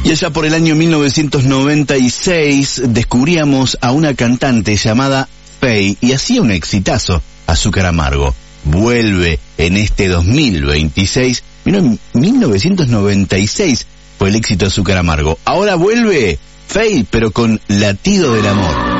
Y allá por el año 1996 descubríamos a una cantante llamada Faye y hacía un exitazo, Azúcar Amargo. Vuelve en este 2026. Mira, en 1996 fue el éxito Azúcar Amargo. Ahora vuelve Faye, pero con Latido del Amor.